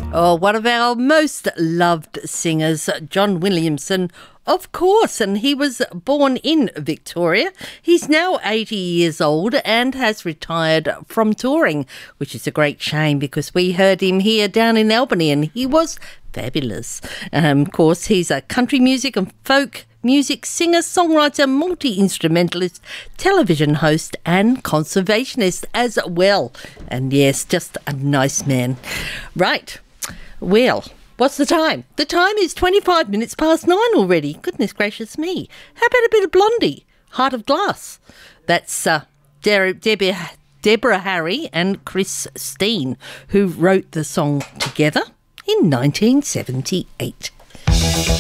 Oh, one of our most loved singers, John Williamson, of course, and he was born in Victoria. He's now 80 years old and has retired from touring, which is a great shame because we heard him here down in Albany and he was fabulous. Of course, he's a country music and folk music singer, songwriter, multi-instrumentalist, television host and conservationist as well. And yes, just a nice man. Right. Well, what's the time? The time is 25 minutes past 9 already. Goodness gracious me. How about a bit of Blondie? Heart of Glass. That's Deborah Harry and Chris Steen, who wrote the song together in 1978.